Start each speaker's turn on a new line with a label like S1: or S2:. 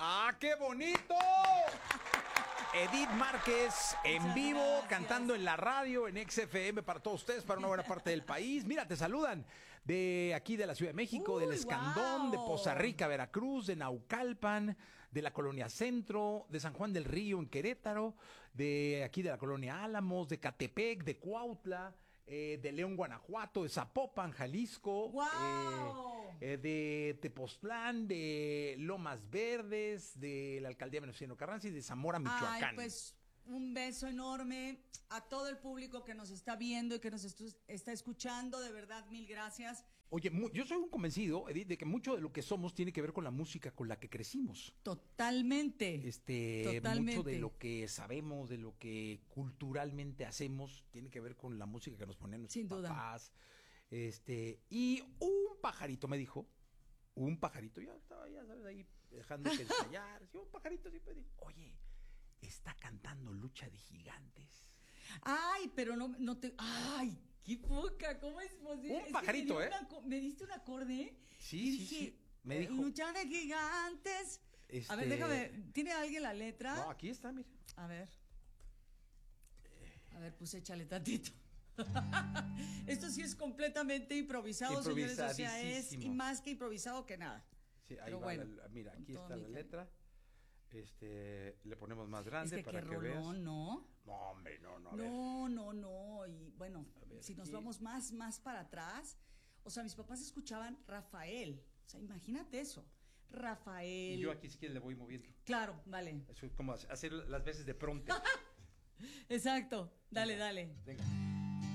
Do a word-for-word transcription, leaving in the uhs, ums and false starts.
S1: ¡Ah, qué bonito! Edith Márquez en
S2: Muchas
S1: vivo,
S2: gracias.
S1: cantando en la radio, en X F M para todos ustedes, para una buena parte del país. Mira, te saludan de aquí de la Ciudad de México,
S2: Uy,
S1: del Escandón, de
S2: guau.
S1: Poza Rica, Veracruz, de Naucalpan, de la Colonia Centro, de San Juan del Río en Querétaro, de aquí de la Colonia Álamos, de Catepec, de Cuautla, eh, de León, Guanajuato, de Zapopan, Jalisco,
S2: ¡Guau!
S1: eh, eh, de Tepoztlán, de Lomas Verdes, de la Alcaldía Venustiano Carranza y de Zamora, Michoacán.
S2: Ay, pues un beso enorme a todo el público que nos está viendo y que nos estu- está escuchando. De verdad, mil gracias.
S1: Oye, mu- yo soy un convencido, Edith, de que mucho de lo que somos tiene que ver con la música con la que crecimos.
S2: Totalmente.
S1: Este,
S2: Totalmente.
S1: mucho de lo que sabemos, de lo que culturalmente hacemos, tiene que ver con la música que nos ponen nuestros
S2: Sin duda.
S1: papás. Este, y un pajarito me dijo, un pajarito, ya estaba, ya sabes, ahí dejando que ensayar. Sí, un pajarito siempre dijo, oye, está cantando Lucha de Gigantes.
S2: Ay, pero no, no te. Ay, qué poca. ¿Cómo es posible?
S1: Un
S2: Es que
S1: pajarito,
S2: me dio
S1: ¿eh?
S2: una co- me diste un acorde.
S1: Sí,
S2: y
S1: sí,
S2: dije,
S1: sí. Me
S2: eh,
S1: dijo.
S2: Luchar de gigantes. A ver,
S1: Este-
S2: déjame. ¿Tiene alguien la letra?
S1: No, aquí está, mira.
S2: A ver. A ver, pues échale tantito. Esto sí es completamente improvisado, señores. O sea, es
S1: Improvisadísimo.
S2: y más que improvisado que nada.
S1: Sí, ahí
S2: Pero
S1: va,
S2: bueno,
S1: la- mira,
S2: con
S1: aquí
S2: todo
S1: está
S2: mi
S1: la
S2: cariño.
S1: letra. Este, le ponemos más
S2: Es
S1: grande
S2: que
S1: para
S2: qué
S1: que veas.
S2: rolón, ¿no?
S1: No, hombre, no, no, a ver.
S2: No, no, no. Y bueno,
S1: A ver,
S2: si nos
S1: aquí.
S2: vamos más, más para atrás, o sea, mis papás escuchaban Rafael. O sea, imagínate eso. Rafael.
S1: Y yo aquí si quieres le voy moviendo.
S2: Claro, vale.
S1: Eso es como hacer las veces de pronto.
S2: Exacto. Dale,
S1: Venga,
S2: dale.
S1: Venga.